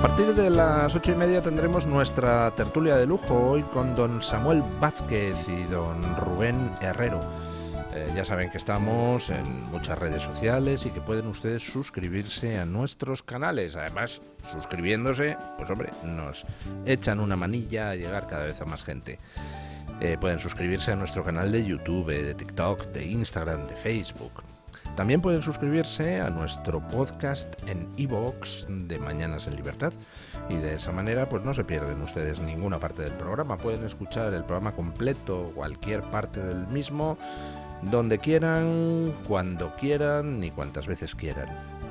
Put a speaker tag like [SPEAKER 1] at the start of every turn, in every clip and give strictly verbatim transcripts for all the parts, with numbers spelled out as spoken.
[SPEAKER 1] partir de las ocho y media tendremos nuestra tertulia de lujo, hoy con don Samuel Vázquez y don Rubén Herrero. Eh, ya saben que estamos en muchas redes sociales y que pueden ustedes suscribirse a nuestros canales. Además, suscribiéndose, pues hombre, nos echan una manilla a llegar cada vez a más gente. Eh, pueden suscribirse a nuestro canal de YouTube, de TikTok, de Instagram, de Facebook. También pueden suscribirse a nuestro podcast en iVoox de Mañanas en Libertad y de esa manera pues no se pierden ustedes ninguna parte del programa. Pueden escuchar el programa completo, cualquier parte del mismo, donde quieran, cuando quieran y cuantas veces quieran.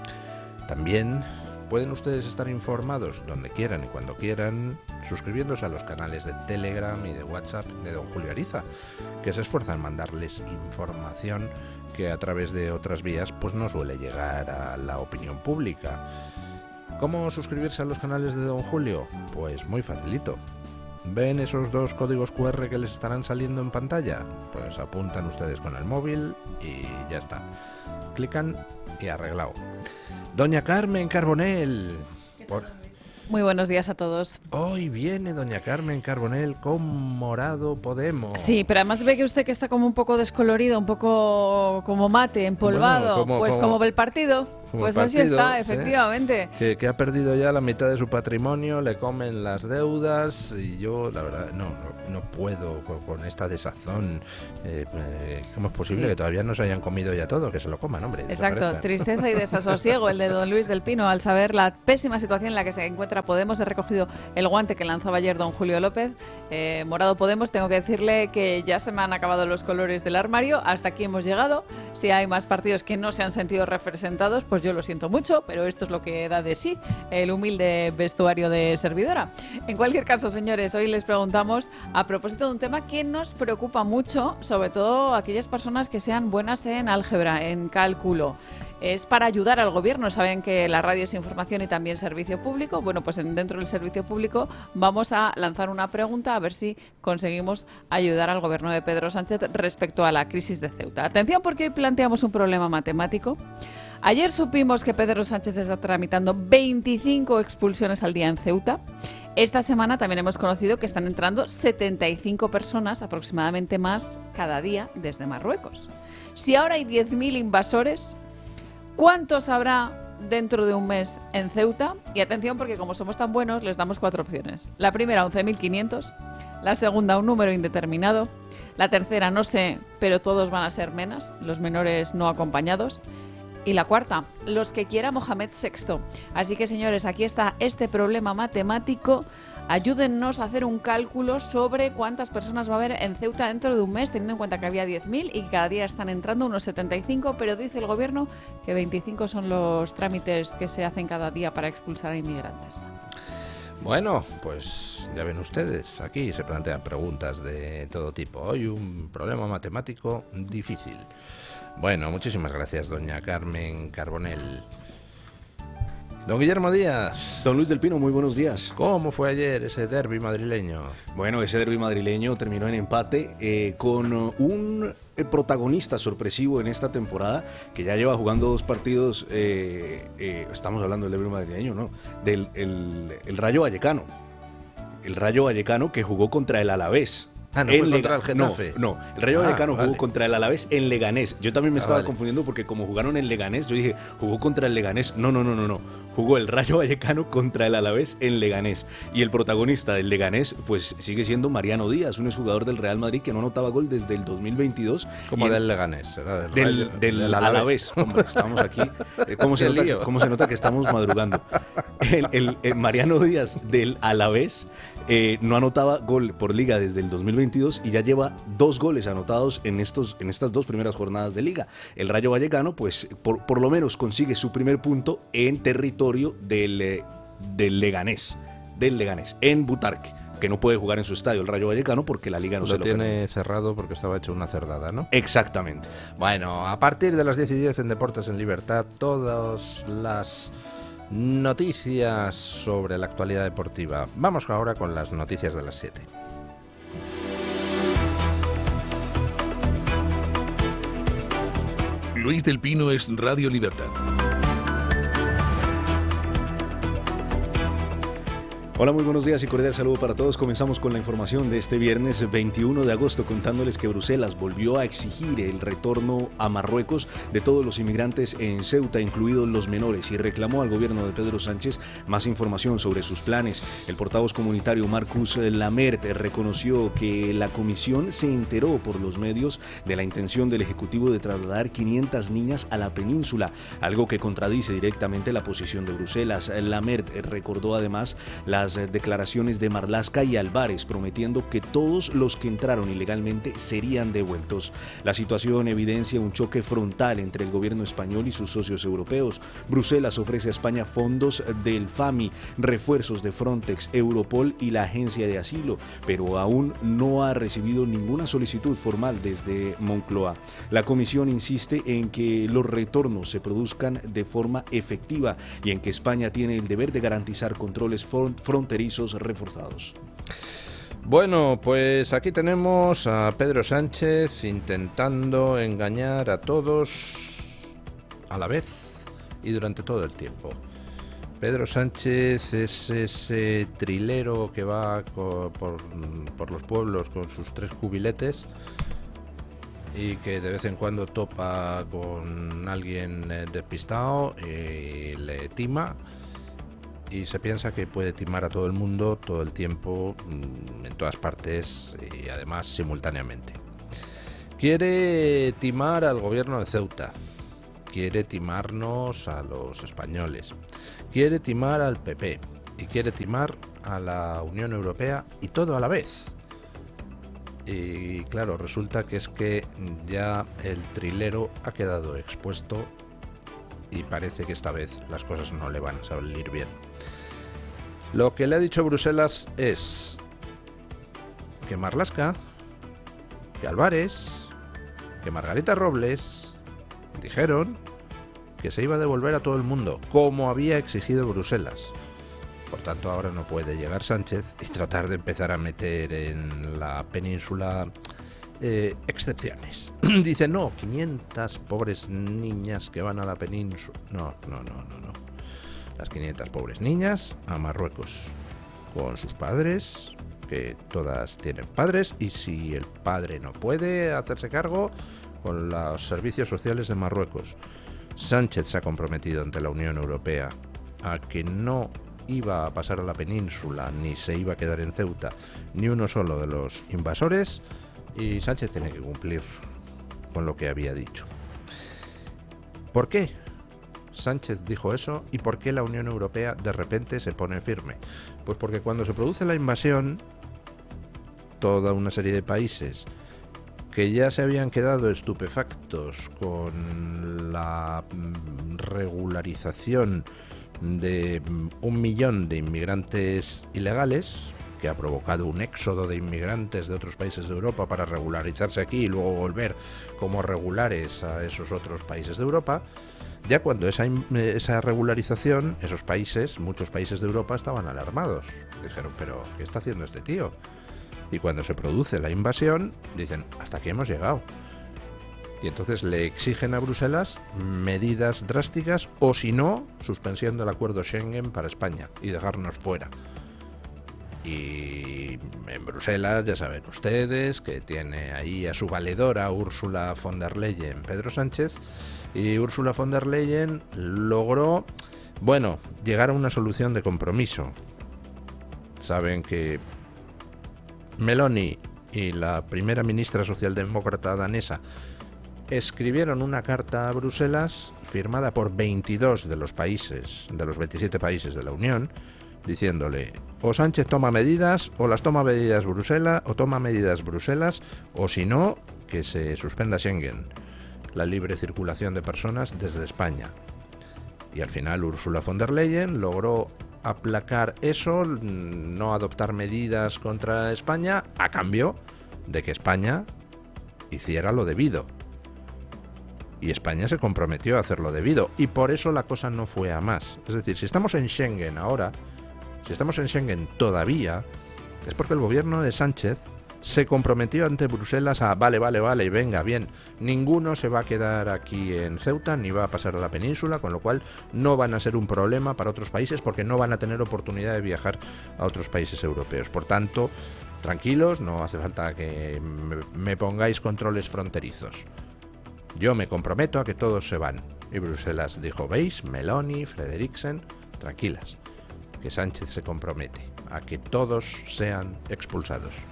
[SPEAKER 1] También pueden ustedes estar informados donde quieran y cuando quieran suscribiéndose a los canales de Telegram y de WhatsApp de don Julio Ariza, que se esfuerza en mandarles información que a través de otras vías pues no suele llegar a la opinión pública. ¿Cómo suscribirse a los canales de don Julio? Pues muy facilito. ¿Ven esos dos códigos cu erre que les estarán saliendo en pantalla? Pues apuntan ustedes con el móvil y ya está. Clican y arreglado. Doña Carmen Carbonell. Por...
[SPEAKER 2] Muy buenos días a todos.
[SPEAKER 1] Hoy viene doña Carmen Carbonell con Morado Podemos.
[SPEAKER 2] Sí, pero además ve que usted que está como un poco descolorido, un poco como mate, empolvado,
[SPEAKER 1] bueno, como,
[SPEAKER 2] pues
[SPEAKER 1] como,
[SPEAKER 2] como ve el partido. Pues
[SPEAKER 1] partido,
[SPEAKER 2] así está, efectivamente.
[SPEAKER 1] ¿sí? Que, que ha perdido ya la mitad de su patrimonio, le comen las deudas y yo, la verdad, no, no, no puedo con, con esta desazón. Eh, eh, ¿Cómo es posible sí. que todavía no se hayan comido ya todo? Que se lo coman, hombre.
[SPEAKER 2] Exacto, tristeza y desasosiego el de don Luis del Pino al saber la pésima situación en la que se encuentra Podemos. He recogido el guante que lanzaba ayer don Julio López. Eh, Morado Podemos, tengo que decirle que ya se me han acabado los colores del armario, hasta aquí hemos llegado. Si hay más partidos que no se han sentido representados, pues yo lo siento mucho, pero esto es lo que da de sí el humilde vestuario de servidora. En cualquier caso, señores, hoy les preguntamos a propósito de un tema que nos preocupa mucho, sobre todo aquellas personas que sean buenas en álgebra, en cálculo. Es para ayudar al gobierno. Saben que la radio es información y también servicio público. Bueno, pues dentro del servicio público vamos a lanzar una pregunta a ver si conseguimos ayudar al gobierno de Pedro Sánchez respecto a la crisis de Ceuta. Atención, porque hoy planteamos un problema matemático. Ayer supimos que Pedro Sánchez está tramitando veinticinco expulsiones al día en Ceuta. Esta semana también hemos conocido que están entrando setenta y cinco personas, aproximadamente más, cada día desde Marruecos. Si ahora hay diez mil invasores, ¿cuántos habrá dentro de un mes en Ceuta? Y atención, porque como somos tan buenos, les damos cuatro opciones. La primera, once mil quinientos. La segunda, un número indeterminado. La tercera, no sé, pero todos van a ser menas, los menores no acompañados. Y la cuarta, los que quiera Mohamed sexto. Así que, señores, aquí está este problema matemático. Ayúdennos a hacer un cálculo sobre cuántas personas va a haber en Ceuta dentro de un mes, teniendo en cuenta que había diez mil y que cada día están entrando unos setenta y cinco, pero dice el gobierno que veinticinco son los trámites que se hacen cada día para expulsar a inmigrantes.
[SPEAKER 1] Bueno, pues ya ven ustedes, aquí se plantean preguntas de todo tipo. Hoy un problema matemático difícil. Bueno, muchísimas gracias, doña Carmen Carbonell. Don Guillermo Díaz.
[SPEAKER 3] Don Luis del Pino, muy buenos días.
[SPEAKER 1] ¿Cómo fue ayer ese derbi madrileño?
[SPEAKER 3] Bueno, ese derbi madrileño terminó en empate eh, con un eh, protagonista sorpresivo en esta temporada, que ya lleva jugando dos partidos, eh, eh, estamos hablando del derbi madrileño, ¿no? Del el, el Rayo Vallecano. El Rayo Vallecano que jugó contra el Alavés.
[SPEAKER 1] Ah, no fue contra el Getafe.
[SPEAKER 3] No, no, el Rayo
[SPEAKER 1] ah,
[SPEAKER 3] Vallecano
[SPEAKER 1] vale.
[SPEAKER 3] jugó contra el Alavés en Leganés. Yo también me estaba
[SPEAKER 1] ah, vale.
[SPEAKER 3] confundiendo porque como jugaron en Leganés, yo dije, jugó contra el Leganés. No, no, no, no, no. Jugó el Rayo Vallecano contra el Alavés en Leganés. Y el protagonista del Leganés, pues sigue siendo Mariano Díaz, un exjugador del Real Madrid que no anotaba gol desde el dos mil veintidós.
[SPEAKER 1] Como
[SPEAKER 3] y
[SPEAKER 1] del
[SPEAKER 3] el,
[SPEAKER 1] Leganés, ¿verdad? Del,
[SPEAKER 3] del,
[SPEAKER 1] Rayo,
[SPEAKER 3] del,
[SPEAKER 1] del
[SPEAKER 3] Alavés.
[SPEAKER 1] Alavés.
[SPEAKER 3] Hombre, estamos aquí. Eh, ¿Cómo, se nota, ¿Cómo se nota que estamos madrugando? El, el, el Mariano Díaz del Alavés eh, no anotaba gol por liga desde el dos mil veintidós y ya lleva dos goles anotados en, estos, en estas dos primeras jornadas de liga. El Rayo Vallecano, pues, por, por lo menos consigue su primer punto en territorio del, eh, del Leganés, del Leganés, en Butarque, que no puede jugar en su estadio el Rayo Vallecano porque la liga no
[SPEAKER 1] lo
[SPEAKER 3] se lo
[SPEAKER 1] tiene
[SPEAKER 3] permite.
[SPEAKER 1] cerrado porque estaba hecho una cerdada, ¿no?
[SPEAKER 3] Exactamente.
[SPEAKER 1] Bueno, a partir de las diez y diez en Deportes en Libertad, todas las noticias sobre la actualidad deportiva. Vamos ahora con las noticias de las siete.
[SPEAKER 4] Luis del Pino es Radio Libertad.
[SPEAKER 3] Hola, muy buenos días y cordial saludo para todos. Comenzamos con la información de este viernes veintiuno de agosto, contándoles que Bruselas volvió a exigir el retorno a Marruecos de todos los inmigrantes en Ceuta, incluidos los menores, y reclamó al gobierno de Pedro Sánchez más información sobre sus planes. El portavoz comunitario Marcus Lamert reconoció que la comisión se enteró por los medios de la intención del Ejecutivo de trasladar quinientas niñas a la península, algo que contradice directamente la posición de Bruselas. Lamert recordó además la Las declaraciones de Marlaska y Álvarez, prometiendo que todos los que entraron ilegalmente serían devueltos. La situación evidencia un choque frontal entre el gobierno español y sus socios europeos. Bruselas ofrece a España fondos del FAMI, refuerzos de Frontex, Europol y la Agencia de Asilo, pero aún no ha recibido ninguna solicitud formal desde Moncloa. La Comisión insiste en que los retornos se produzcan de forma efectiva y en que España tiene el deber de garantizar controles fronterizos fronterizos reforzados.
[SPEAKER 1] Bueno, pues aquí tenemos a Pedro Sánchez intentando engañar a todos a la vez y durante todo el tiempo. Pedro Sánchez es ese trilero que va por, por los pueblos con sus tres cubiletes y que de vez en cuando topa con alguien despistado y le tima. Y se piensa que puede timar a todo el mundo todo el tiempo, en todas partes y además simultáneamente. Quiere timar al gobierno de Ceuta, quiere timarnos a los españoles, quiere timar al P P y quiere timar a la Unión Europea y todo a la vez. Y claro, resulta que es que ya el trilero ha quedado expuesto y parece que esta vez las cosas no le van a salir bien. Lo que le ha dicho Bruselas es que Marlaska, que Álvarez, que Margarita Robles dijeron que se iba a devolver a todo el mundo, como había exigido Bruselas. Por tanto, ahora no puede llegar Sánchez y tratar de empezar a meter en la península eh, excepciones. Dice, no, quinientas pobres niñas que van a la península. No, no, no, no, no. Las quinientas pobres niñas a Marruecos, con sus padres, que todas tienen padres, y si el padre no puede hacerse cargo, con los servicios sociales de Marruecos. Sánchez se ha comprometido ante la Unión Europea a que no iba a pasar a la península, ni se iba a quedar en Ceuta, ni uno solo de los invasores, y Sánchez tiene que cumplir con lo que había dicho. ¿Por qué Sánchez dijo eso y por qué la Unión Europea de repente se pone firme? Pues porque cuando se produce la invasión, toda una serie de países que ya se habían quedado estupefactos con la regularización de un millón de inmigrantes ilegales, que ha provocado un éxodo de inmigrantes de otros países de Europa para regularizarse aquí y luego volver como regulares a esos otros países de Europa. Ya cuando esa, esa regularización, esos países, muchos países de Europa estaban alarmados. Dijeron, pero ¿qué está haciendo este tío? Y cuando se produce la invasión, dicen, hasta aquí hemos llegado. Y entonces le exigen a Bruselas medidas drásticas o, si no, suspensión del acuerdo Schengen para España y dejarnos fuera. Y en Bruselas, ya saben ustedes, que tiene ahí a su valedora Ursula von der Leyen, Pedro Sánchez, y Ursula von der Leyen logró, bueno, llegar a una solución de compromiso. Saben que Meloni y la primera ministra socialdemócrata danesa escribieron una carta a Bruselas firmada por veintidós de los países, de los veintisiete países de la Unión, diciéndole, o Sánchez toma medidas, o las toma medidas Bruselas, o toma medidas Bruselas, o si no, que se suspenda Schengen, la libre circulación de personas desde España. Y al final Ursula von der Leyen logró aplacar eso, no adoptar medidas contra España, a cambio de que España hiciera lo debido. Y España se comprometió a hacer lo debido, y por eso la cosa no fue a más. Es decir, si estamos en Schengen ahora, si estamos en Schengen todavía, es porque el gobierno de Sánchez se comprometió ante Bruselas a vale, vale, vale, venga, bien, ninguno se va a quedar aquí en Ceuta ni va a pasar a la península, con lo cual no van a ser un problema para otros países porque no van a tener oportunidad de viajar a otros países europeos. Por tanto, tranquilos, no hace falta que me, me pongáis controles fronterizos. Yo me comprometo a que todos se van. Y Bruselas dijo, ¿veis? Meloni, Frederiksen, tranquilas, que Sánchez se compromete a que todos sean expulsados.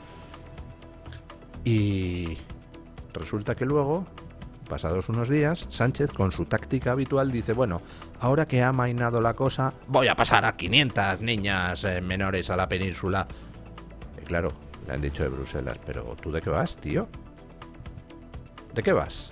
[SPEAKER 1] Y resulta que luego, pasados unos días, Sánchez, con su táctica habitual, dice, bueno, ahora que ha mainado la cosa, voy a pasar a quinientas niñas eh, menores a la península. Y claro, le han dicho de Bruselas, pero ¿tú de qué vas, tío? ¿De qué vas?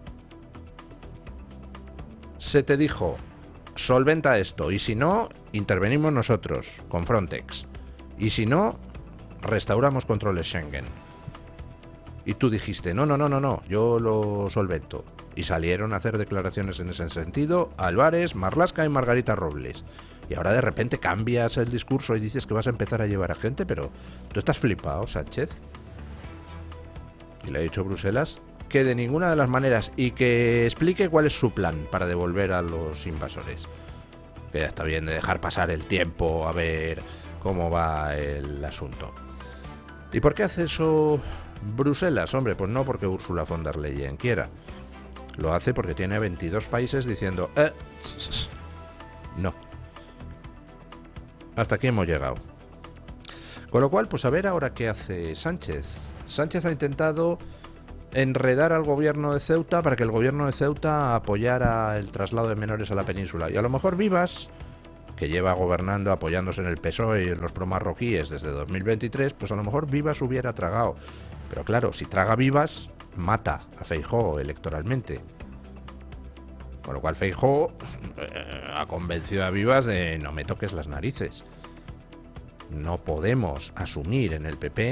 [SPEAKER 1] Se te dijo, solventa esto, y si no, intervenimos nosotros, con Frontex. Y si no, restauramos controles Schengen. Y tú dijiste, no, no, no, no, no, yo lo solvento. Y salieron a hacer declaraciones en ese sentido Álvarez, Marlaska y Margarita Robles. Y ahora de repente cambias el discurso y dices que vas a empezar a llevar a gente, pero tú estás flipado, Sánchez. Y le ha dicho Bruselas que de ninguna de las maneras, y que explique cuál es su plan para devolver a los invasores. Que ya está bien de dejar pasar el tiempo a ver cómo va el asunto. ¿Y por qué hace eso Bruselas? Hombre, pues no porque Ursula von der Leyen quiera. Lo hace porque tiene veintidós países diciendo, eh, no. Hasta aquí hemos llegado. Con lo cual, pues a ver ahora qué hace Sánchez. Sánchez ha intentado enredar al gobierno de Ceuta para que el gobierno de Ceuta apoyara el traslado de menores a la península. Y a lo mejor Vivas, que lleva gobernando apoyándose en el P S O E y en los promarroquíes desde dos mil veintitrés, pues a lo mejor Vivas hubiera tragado. Pero claro, si traga Vivas, mata a Feijóo electoralmente. Con lo cual Feijóo eh, ha convencido a Vivas de no me toques las narices. No podemos asumir en el P P